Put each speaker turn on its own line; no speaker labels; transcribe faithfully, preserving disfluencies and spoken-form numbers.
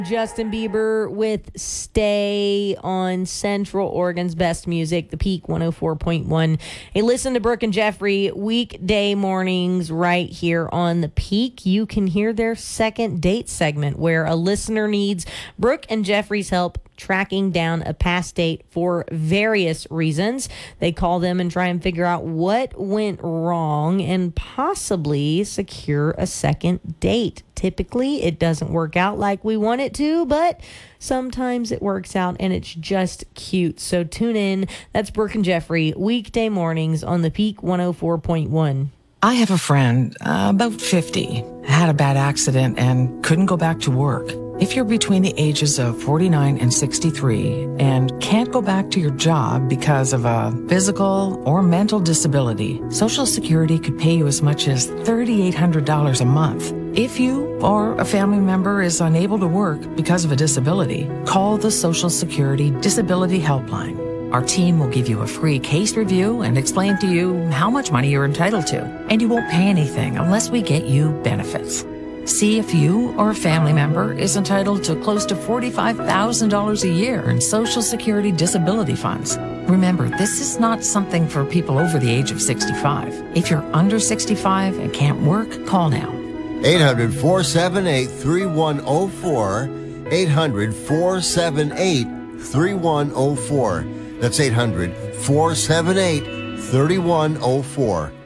Justin Bieber with Stay on Central Oregon's best music, The Peak one oh four point one. Hey, listen to Brooke and Jeffrey weekday mornings right here on The Peak. You can hear their second date segment where a listener needs Brooke and Jeffrey's help tracking down a past date for various reasons. They call them and try and figure out what went wrong and possibly secure a second date. Typically, it doesn't work out like we want it to, but sometimes it works out and it's just cute. So tune in. That's Brooke and Jeffrey, weekday mornings on The Peak one oh four point one.
I have a friend, uh, about fifty, had a bad accident and couldn't go back to work. If you're between the ages of forty-nine and sixty-three and can't go back to your job because of a physical or mental disability, Social Security could pay you as much as three thousand eight hundred dollars a month. If you or a family member is unable to work because of a disability, call the Social Security Disability Helpline. Our team will give you a free case review and explain to you how much money you're entitled to. And you won't pay anything unless we get you benefits. See if you or a family member is entitled to close to forty-five thousand dollars a year in Social Security disability funds. Remember, this is not something for people over the age of sixty-five. If you're under sixty-five and can't work, call now.
eight hundred, four seven eight, three one zero four. eight hundred, four seven eight, three one zero four. That's eight hundred, four seven eight, three one zero four.